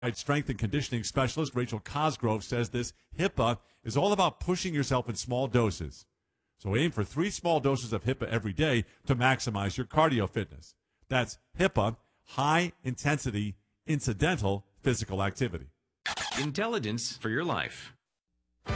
Strength and conditioning specialist Rachel Cosgrove says this HIPAA is all about pushing yourself in small doses. So aim for 3 small doses of HIPAA every day to maximize your cardio fitness. That's HIPAA, high intensity incidental physical activity. Intelligence for your life.